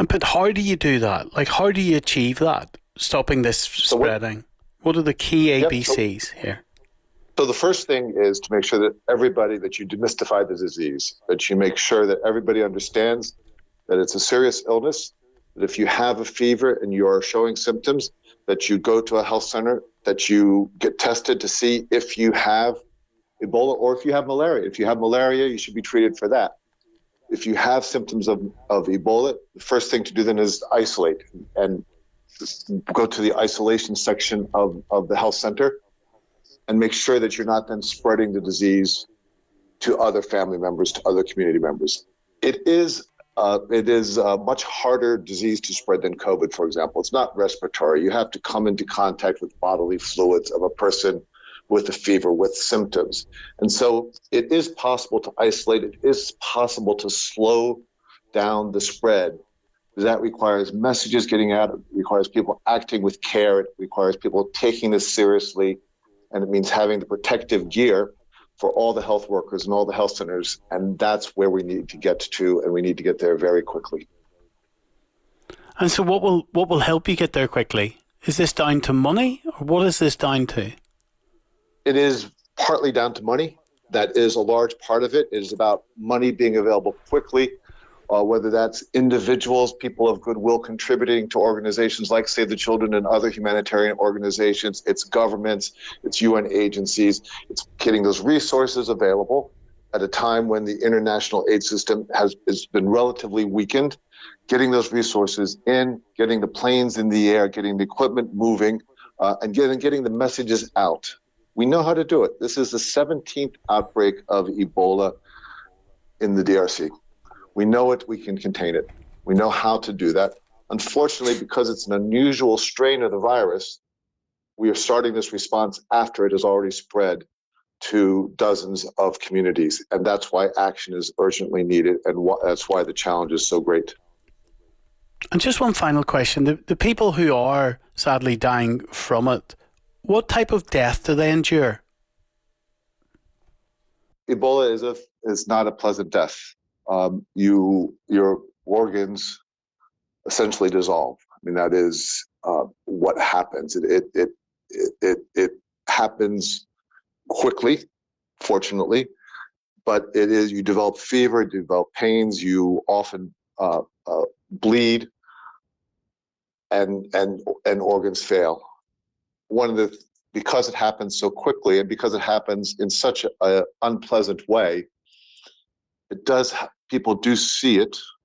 But how do you do that? Like, how do you achieve that? Stopping this spreading? What are the key ABCs here? So the first thing is to make sure that that you demystify the disease, that you make sure that everybody understands that it's a serious illness, that if you have a fever and you are showing symptoms, that you go to a health center, that you get tested to see if you have Ebola or if you have malaria. If you have malaria, you should be treated for that. If you have symptoms of Ebola, the first thing to do then is isolate and go to the isolation section of the health center and make sure that you're not then spreading the disease to other family members, to other community members. It is a much harder disease to spread than COVID, for example. It's not respiratory. You have to come into contact with bodily fluids of a person with a fever, with symptoms. And so it is possible to isolate. It is possible to slow down the spread. That requires messages getting out. It requires people acting with care. It requires people taking this seriously. And it means having the protective gear for all the health workers and all the health centers. And that's where we need to get to, and we need to get there very quickly. And so what will help you get there quickly? Is this down to money, or what is this down to? It is partly down to money. That is a large part of it. It is about money being available quickly, whether that's individuals, people of goodwill contributing to organizations like Save the Children and other humanitarian organizations, it's governments, it's UN agencies, it's getting those resources available at a time when the international aid system has been relatively weakened, getting those resources in, getting the planes in the air, getting the equipment moving, and getting the messages out. We know how to do it. This is the 17th outbreak of Ebola in the DRC. We know it, we can contain it. We know how to do that. Unfortunately, because it's an unusual strain of the virus, we are starting this response after it has already spread to dozens of communities. And that's why action is urgently needed, and that's why the challenge is so great. And just one final question. The people who are sadly dying from it, what type of death do they endure? Ebola is not a pleasant death. Your organs essentially dissolve. I mean, that is what happens. It happens quickly, fortunately, but you develop fever, you develop pains, you often bleed, and organs fail. Because it happens so quickly and because it happens in such an unpleasant way, people do see it,